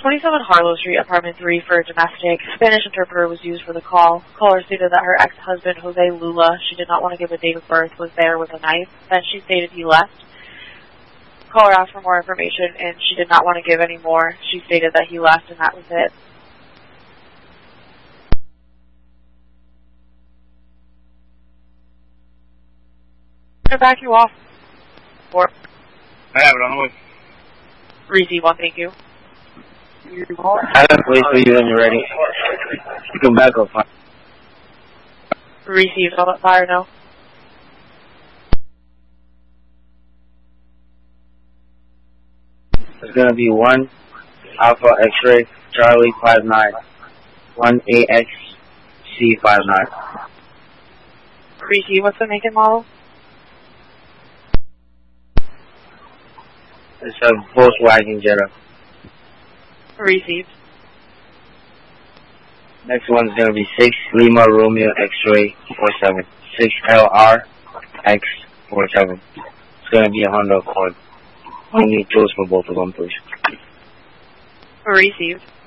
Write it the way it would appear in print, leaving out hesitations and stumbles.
27 Harlow Street, apartment 3 for domestic. Spanish interpreter was used for the call. Caller stated that her ex-husband, Jose Lula, she did not want to give a date of birth, was there with a knife. Then she stated he left. Caller asked for more information, and she did not want to give any more. She stated that he left, and that was it. I'm going to back you off. Or I have it on the way. Receive one, thank you. I have wait for you when you're ready. You can back up. Received on that fire now. It's going to be 1 Alpha X-Ray Charlie 59, 1 AXC 59. Receive, what's the make and model? It's a Volkswagen Jetta. Received. Next one's going to be 6 Lima Romeo X-Ray 47, 6 LR X 47. It's going to be a Honda Accord. I need tools for both of them, please. Received.